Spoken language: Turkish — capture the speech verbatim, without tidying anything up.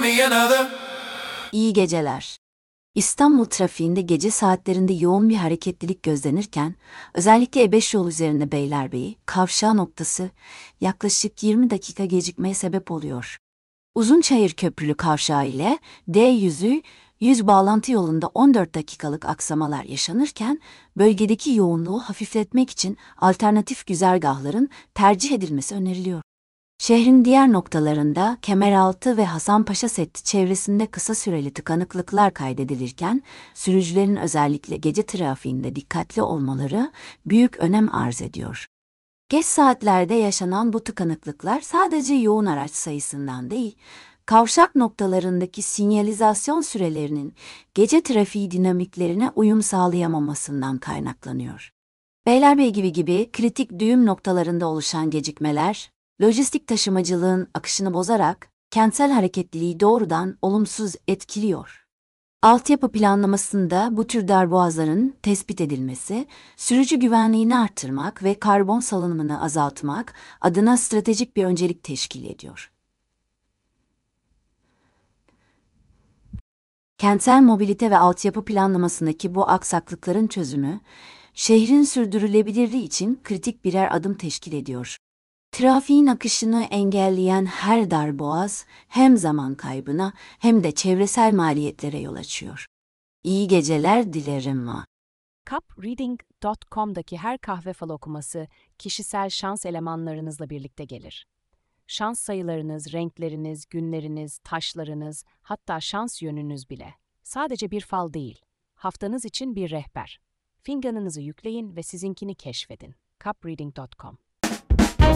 me another. İyi geceler. İstanbul trafiğinde gece saatlerinde yoğun bir hareketlilik gözlenirken, özellikle E beş yol üzerinde Beylerbeyi, kavşağı noktası yaklaşık yirmi dakika gecikmeye sebep oluyor. Uzunçayır Köprülü kavşağı ile D yüzü yüz bağlantı yolunda on dört dakikalık aksamalar yaşanırken, bölgedeki yoğunluğu hafifletmek için alternatif güzergahların tercih edilmesi öneriliyor. Şehrin diğer noktalarında Kemeraltı ve Hasanpaşa Seddi çevresinde kısa süreli tıkanıklıklar kaydedilirken, sürücülerin özellikle gece trafiğinde dikkatli olmaları büyük önem arz ediyor. Geç saatlerde yaşanan bu tıkanıklıklar sadece yoğun araç sayısından değil, kavşak noktalarındaki sinyalizasyon sürelerinin gece trafiği dinamiklerine uyum sağlayamamasından kaynaklanıyor. Beylerbeyi gibi gibi kritik düğüm noktalarında oluşan gecikmeler, lojistik taşımacılığın akışını bozarak kentsel hareketliliği doğrudan olumsuz etkiliyor. Altyapı planlamasında bu tür darboğazların tespit edilmesi, sürücü güvenliğini artırmak ve karbon salınımını azaltmak adına stratejik bir öncelik teşkil ediyor. Kentsel mobilite ve altyapı planlamasındaki bu aksaklıkların çözümü, şehrin sürdürülebilirliği için kritik birer adım teşkil ediyor. Trafiğin akışını engelleyen her darboğaz hem zaman kaybına hem de çevresel maliyetlere yol açıyor. İyi geceler dilerim ma. cup reading nokta com'daki her kahve falı okuması kişisel şans elemanlarınızla birlikte gelir. Şans sayılarınız, renkleriniz, günleriniz, taşlarınız, hatta şans yönünüz bile. Sadece bir fal değil, haftanız için bir rehber. Fincanınızı yükleyin ve sizinkini keşfedin. cup reading nokta com